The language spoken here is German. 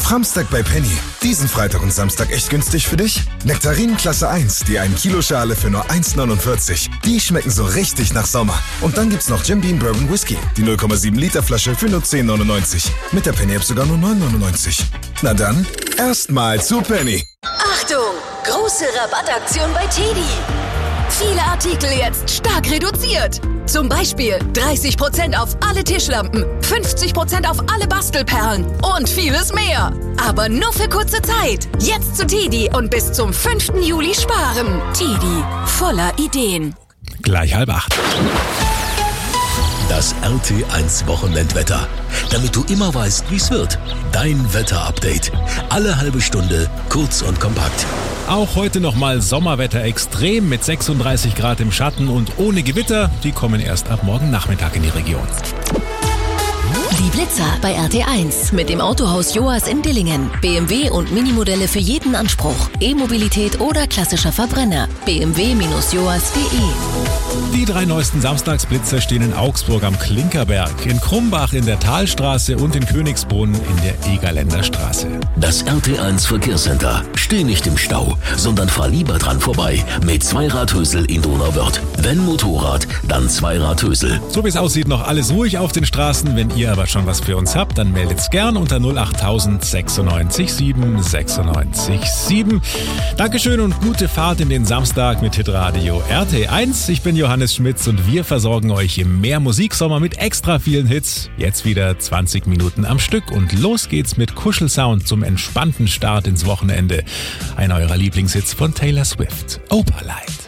Framsteak bei Penny. Diesen Freitag und Samstag echt günstig für dich? Nektarinen Klasse 1, die 1 Kilo Schale für nur 1,49. Die schmecken so richtig nach Sommer. Und dann gibt's noch Jim Beam Bourbon Whisky, die 0,7 Liter Flasche für nur 10,99. Mit der Penny-App sogar nur 9,99. Na dann, erstmal zu Penny. Achtung! Große Rabattaktion bei TEDi. Viele Artikel jetzt stark reduziert. Zum Beispiel 30% auf alle Tischlampen, 50% auf alle Bastelperlen und vieles mehr. Aber nur für kurze Zeit. Jetzt zu TEDi und bis zum 5. Juli sparen. TEDi, voller Ideen. Gleich 7:30. Das RT1 Wochenendwetter. Damit du immer weißt, wie es wird. Dein Wetterupdate. Alle halbe Stunde, kurz und kompakt. Auch heute nochmal Sommerwetter extrem mit 36 Grad im Schatten und ohne Gewitter. Die kommen erst ab morgen Nachmittag in die Region. Die Blitzer bei RT1 mit dem Autohaus Joas in Dillingen. BMW und Minimodelle für jeden Anspruch. E-Mobilität oder klassischer Verbrenner. bmw-joas.de. Die 3 neuesten Samstagsblitzer stehen in Augsburg am Klinkerberg, in Krumbach in der Talstraße und in Königsbrunn in der Egerländer Straße. Das RT1 Verkehrscenter. Steh nicht im Stau, sondern fahr lieber dran vorbei mit Zweiradhösel in Donauwörth. Wenn Motorrad, dann Zweiradhösel. So wie es aussieht, noch alles ruhig auf den Straßen. Wenn ihr aber schon was für uns habt, dann meldet's gern unter 08000 96 7 96 7. Dankeschön und gute Fahrt in den Samstag mit Hitradio RT1. Ich bin Johannes Schmitz und wir versorgen euch im Mehr-Musiksommer mit extra vielen Hits. Jetzt wieder 20 Minuten am Stück und los geht's mit Kuschelsound zum entspannten Start ins Wochenende. Einer eurer Lieblingshits von Taylor Swift, Opalite.